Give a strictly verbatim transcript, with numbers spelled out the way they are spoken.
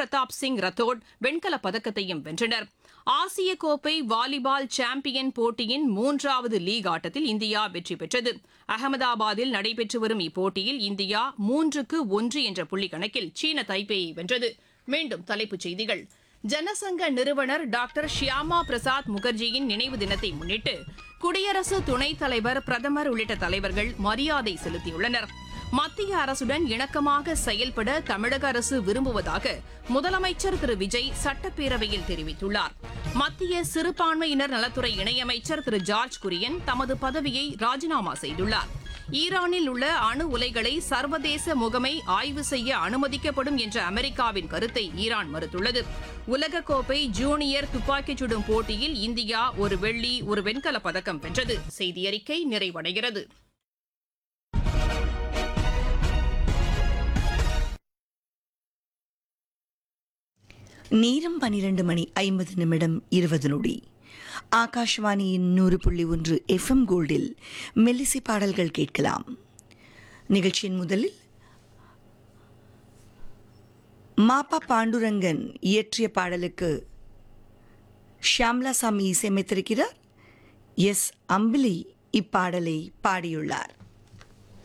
பிரதாப் சிங் ரத்தோட் வெண்கலப் பதக்கத்தையும் வென்றனர். ஆசிய கோப்பை வாலிபால் சாம்பியன் போட்டியின் மூன்றாவது லீக் ஆட்டத்தில் இந்தியா வெற்றி பெற்றது. அகமதாபாத்தில் நடைபெற்று வரும் இப்போட்டியில் இந்தியா மூன்றுக்கு ஒன்று என்ற புள்ளி கணக்கில் சீன தைப்பேயை வென்றது. மீண்டும் தலைப்புச் செய்திகள். ஜனசங்க நிறுவனர் டாக்டர் ஷியாமா பிரசாத் முகர்ஜியின் நினைவு தினத்தை முன்னிட்டு குடியரசு துணைத் தலைவர், பிரதமர் உள்ளிட்ட தலைவர்கள் மரியாதை செலுத்தியுள்ளனர். மத்திய அரசுடன் இணக்கமாக செயல்பட தமிழக அரசு விரும்புவதாக முதலமைச்சர் திரு விஜய் சட்டப்பேரவையில் தெரிவித்துள்ளார். மத்திய சிறுபான்மையினர் நலத்துறை இணையமைச்சர் திரு ஜார்ஜ் குரியன் தமது பதவியை ராஜினாமா செய்துள்ளார். ஈரானில் உள்ள அணு உலைகளை சர்வதேச முகமை ஆய்வு செய்ய அனுமதிக்கப்படும் என்ற அமெரிக்காவின் கருத்தை ஈரான் மறுத்துள்ளது. உலகக்கோப்பை ஜூனியர் துப்பாக்கிச் சுடும் போட்டியில் இந்தியா ஒரு வெள்ளி, ஒரு வெண்கலப் பதக்கம் வென்றது. செய்தியறிக்கை நிறைவடைகிறது. நேரம் பனிரெண்டு மணி ஐம்பது நிமிடம் இருபது நொடி. ஆகாஷ்வாணியின் நூறு புள்ளி ஒன்று எஃப்எம் கோல்டில் மெல்லிசை பாடல்கள் கேட்கலாம். நிகழ்ச்சியின் முதலில் மாப்பா பாண்டுரங்கன் இயற்றிய பாடலுக்கு ஷியாம்லா சாமி இசையமைத்திருக்கிறார். எஸ் அம்பிலி இப்பாடலை பாடியுள்ளார்.